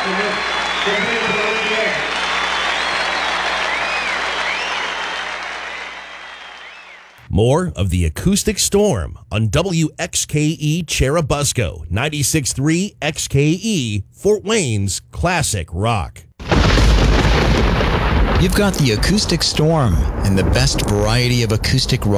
More of the Acoustic Storm on WXKE Cherubusco, 96.3 XKE, Fort Wayne's classic rock. You've got the Acoustic Storm and the best variety of acoustic rock.